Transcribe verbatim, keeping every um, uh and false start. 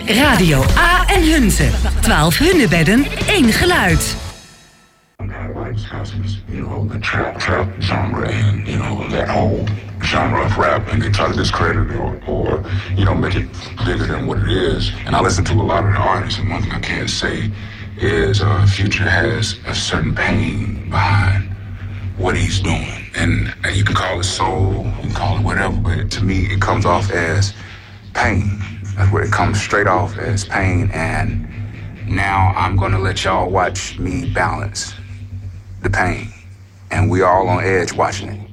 Radio A en Hunze. twaalf Hunnebedden, één geluid. You know, the trap trap genre and, you know, that whole genre of rap, and they try to discredit it or, or, you know, make it bigger than what it is. And I listen to a lot of the artists, and one thing I can't say is uh, Future has a certain pain behind what he's doing. And you can call it soul, you can call it whatever, but to me, it comes off as pain. That's where it comes straight off as pain, and now I'm gonna let y'all watch me balance the pain, and we all on edge watching it.